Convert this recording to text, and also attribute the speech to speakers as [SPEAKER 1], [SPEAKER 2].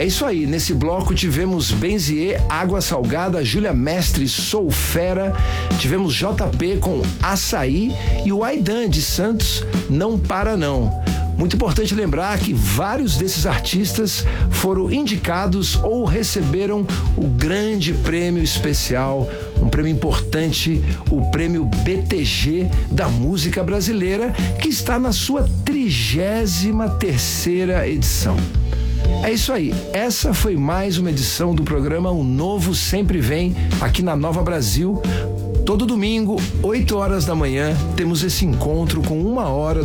[SPEAKER 1] É isso aí, nesse bloco tivemos Benzier, Água Salgada, Júlia Mestre, Sou Fera, tivemos JP com Açaí e o Aidan de Santos, Não Para Não. Muito importante lembrar que vários desses artistas foram indicados ou receberam o grande prêmio especial, um prêmio importante, o prêmio BTG da música brasileira, que está na sua 33ª edição. É isso aí, essa foi mais uma edição do programa O Novo Sempre Vem, aqui na Nova Brasil. Todo domingo, 8 horas da manhã, temos esse encontro com 1 hora